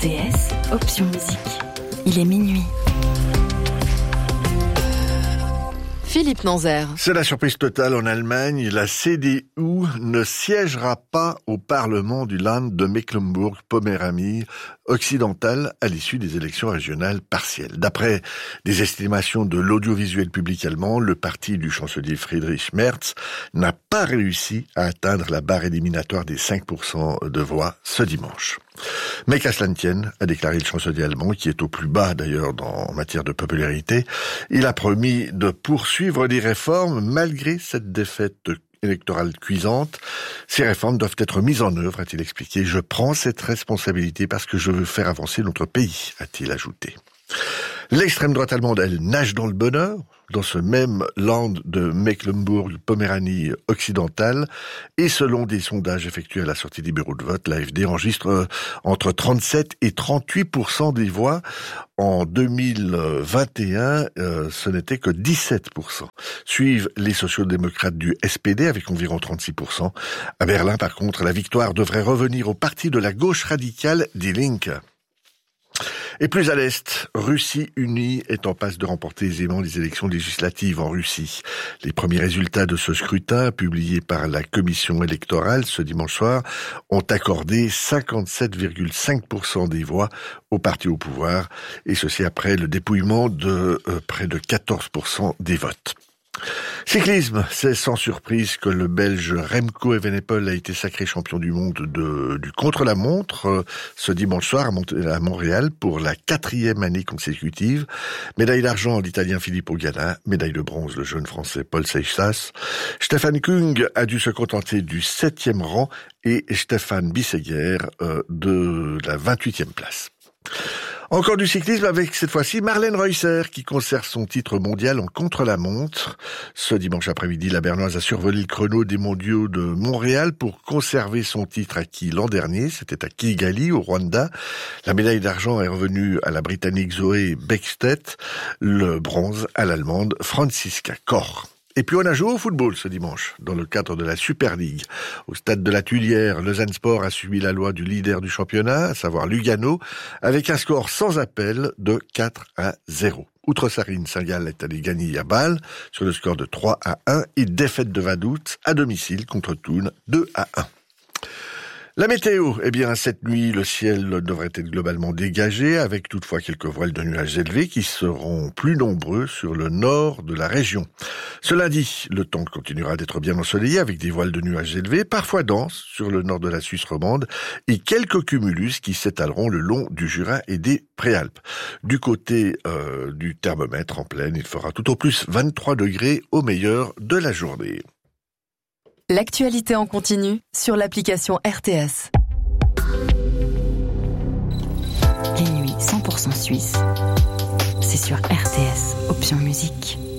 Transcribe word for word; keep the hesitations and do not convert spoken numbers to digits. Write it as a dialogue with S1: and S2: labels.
S1: T S, option musique. Il est minuit.
S2: Philippe Nanzer.
S3: C'est la surprise totale en Allemagne. La C D U ne siégera pas au Parlement du Land de Mecklembourg-Poméranie occidentale à l'issue des élections régionales partielles. D'après des estimations de l'audiovisuel public allemand, le parti du chancelier Friedrich Merz n'a pas réussi à atteindre la barre éliminatoire des cinq pour cent de voix ce dimanche. Mais qu'à cela ne tienne, a déclaré le chancelier allemand, qui est au plus bas d'ailleurs dans, en matière de popularité, il a promis de poursuivre les réformes malgré cette défaite électorale cuisante. Ces réformes doivent être mises en œuvre, a-t-il expliqué. Je prends cette responsabilité parce que je veux faire avancer notre pays, a-t-il ajouté. L'extrême droite allemande, elle, nage dans le bonheur, dans ce même land de Mecklembourg-Poméranie occidentale, et selon des sondages effectués à la sortie des bureaux de vote, l'A F D enregistre entre trente-sept et trente-huit pour cent des voix. En deux mille vingt et un, euh, ce n'était que dix-sept pour cent. Suivent les sociaux-démocrates du S P D avec environ trente-six pour cent. À Berlin, par contre, la victoire devrait revenir au parti de la gauche radicale Die Linke. Et plus à l'est, Russie unie est en passe de remporter aisément les élections législatives en Russie. Les premiers résultats de ce scrutin, publiés par la commission électorale ce dimanche soir, ont accordé cinquante-sept virgule cinq pour cent des voix au parti au pouvoir, et ceci après le dépouillement de euh, près de quatorze pour cent des votes. Cyclisme, c'est sans surprise que le Belge Remco Evenepoel a été sacré champion du monde de, du contre-la-montre euh, ce dimanche soir à, Mont- à Montréal pour la quatrième année consécutive. Médaille d'argent l'Italien Filippo Ganna, médaille de bronze le jeune Français Paul Seixas. Stefan Kung a dû se contenter du septième rang et Stéphane Bisseguer euh, de la vingt-huitième place. Encore du cyclisme avec cette fois-ci Marlène Reusser qui conserve son titre mondial en contre-la-montre. Ce dimanche après-midi, la Bernoise a survolé le chrono des mondiaux de Montréal pour conserver son titre acquis l'an dernier. C'était à Kigali, au Rwanda. La médaille d'argent est revenue à la Britannique Zoé Bäckstedt, le bronze à l'Allemande Franziska Koch. Et puis on a joué au football ce dimanche, dans le cadre de la Super League. Au stade de la Tuilière, Lausanne Sport a suivi la loi du leader du championnat, à savoir Lugano, avec un score sans appel de quatre à zéro. Outre-Sarine, Saint-Gall est allé gagner à Bâle sur le score de trois à un et défaite de Vaduz à domicile contre Thun deux à un. La météo, eh bien, cette nuit, le ciel devrait être globalement dégagé, avec toutefois quelques voiles de nuages élevés qui seront plus nombreux sur le nord de la région. Ce lundi, le temps continuera d'être bien ensoleillé, avec des voiles de nuages élevés, parfois denses, sur le nord de la Suisse romande, et quelques cumulus qui s'étaleront le long du Jura et des Préalpes. Du côté euh, du thermomètre en plaine, il fera tout au plus vingt-trois degrés au meilleur de la journée.
S2: L'actualité en continu sur l'application R T S.
S1: Les nuits cent pour cent suisses, c'est sur R T S, option musique.